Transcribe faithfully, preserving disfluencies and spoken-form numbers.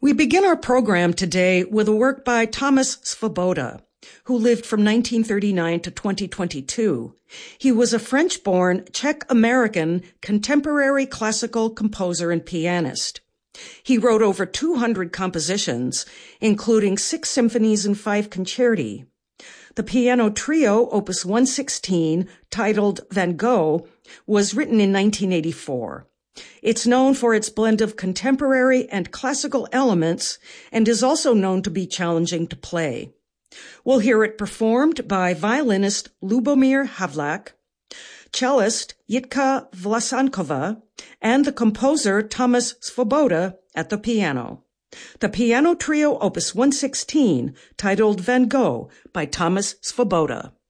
We begin our program today with a work by Tamas Svoboda, who lived from nineteen thirty-nine to twenty twenty-two. He was a French-born Czech-American contemporary classical composer and pianist. He wrote over two hundred compositions, including six symphonies and five concerti. The piano trio, opus one sixteen, titled Van Gogh, was written in nineteen eighty-four. It's known for its blend of contemporary and classical elements and is also known to be challenging to play. We'll hear it performed by violinist Lubomir Havlak, cellist Jitka Vlasankova, and the composer Tamas Svoboda at the piano. The piano trio opus one sixteen, titled Van Gogh by Tamas Svoboda.